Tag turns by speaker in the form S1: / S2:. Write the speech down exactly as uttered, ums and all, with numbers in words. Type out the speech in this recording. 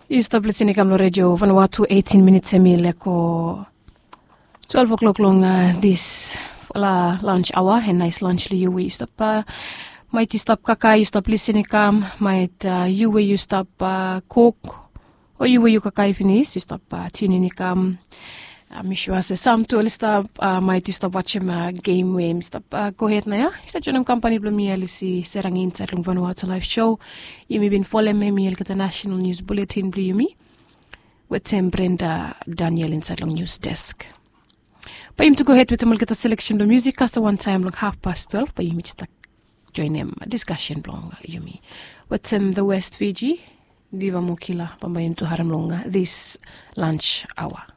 S1: You stop listening to radio Vanuatu eighteen minutes emile ko twelve o'clock long uh, this la lunch hour and nice lunch li you stop uh, might you stop kaka you stop listening kam might uh, you where you stop uh, cook or you where you kaka finish you stop uh, tuning kam I'm sure say some to stop uh, might you stop watching uh, game where stop uh, go ahead na ya sa junam company blumi alisi serang inside long Vanuatu live show you may been follow me mi el national news bulletin blumi with Tim Brenda Daniel inside long news desk. But him to go ahead with the mulkata selection of music cast one time long half past twelve but you just join him a discussion long yumi with um, the West Fiji Diva Mokila pambayin to haram longa this lunch hour.